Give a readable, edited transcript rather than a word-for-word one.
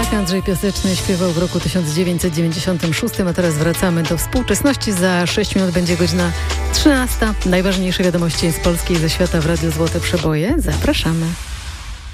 Tak Andrzej Piaseczny śpiewał w roku 1996, a teraz wracamy do współczesności. Za 6 minut będzie godzina 13. Najważniejsze wiadomości z Polski i ze świata w Radiu Złote Przeboje. Zapraszamy.